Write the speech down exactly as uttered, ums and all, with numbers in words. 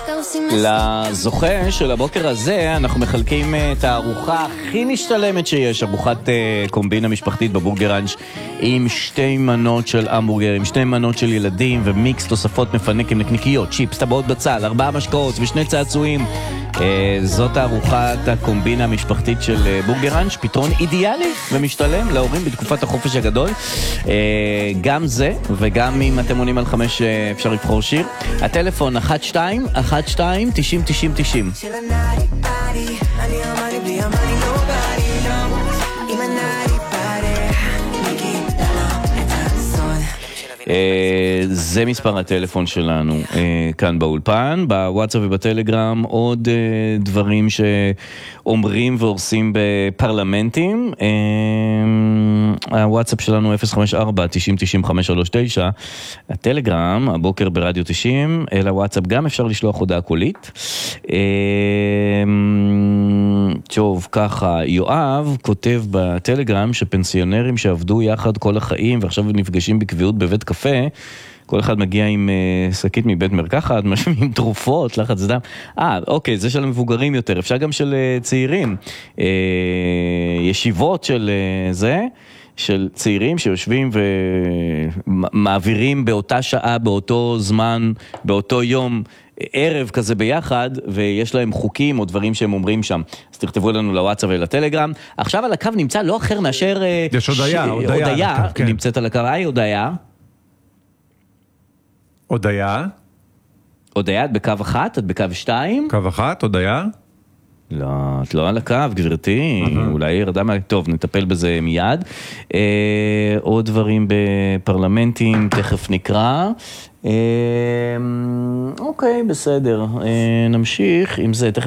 לזוכה של הבוקר הזה אנחנו מחלקים את הארוחה הכי משתלמת שיש, ארוחת קומבינה משפחתית בבורגראנץ' עם שתי מנות של המבורגרים, שתי מנות של ילדים ומיקס תוספות מפנק עם נקניקיות, צ'יפס, טבעות בצל, ארבעה משקאות ושני צעצועים. זאת הארוחת הקומבינה המשפחתית של בורגראנץ', פתרון אידיאלי ומשתלם להורים בתקופת החופש הגדול. גם זה וגם אם אתם עונים על חמש אפשר לבחור שיר. הטלפון אחת שתיים אחת שתיים תשעים תשעים תשעים. זה מספר הטלפון שלנו כאן באולפן, בוואטסאפ ובטלגרם עוד דברים שאומרים ועושים בפרלמנטים. הוואטסאפ שלנו אפס חמש ארבע תשעים תשעים חמש שלוש תשע, הטלגרם הבוקר ברדיו תשעים, אל הוואטסאפ גם אפשר לשלוח הודעה קולית. טוב, ככה, יואב כותב בטלגרם שפנסיונרים שעבדו יחד כל החיים ועכשיו נפגשים בקביעות בבית קפה, כל אחד מגיע עם uh, שקית מבית מרקחת, משמיעים תרופות, לחץ דם. אה, אוקיי, זה של המבוגרים יותר, אפשר גם של uh, צעירים. Uh, ישיבות של uh, זה, של צעירים שיושבים ומעבירים באותה שעה, באותו זמן, באותו יום, ערב כזה ביחד, ויש להם חוקים או דברים שהם אומרים שם. אז תכתבו לנו לוואטסאפ ולטלגרם. עכשיו על הקו נמצא לא אחר מאשר... יש הודיה, ש... הודיה. הודיה, הקו, כן. נמצאת על הקו. היי, הודיה. הודיה. הודיה, את בקו אחת, את בקו שתיים. קו אחת, הודיה. לא, את לא על הקו, גברתי. אולי ירדה מה... טוב, נטפל בזה מיד. אה, עוד דברים בפרלמנטים, תכף נקרא. אה, אוקיי, בסדר. אה, נמשיך עם זה. תכף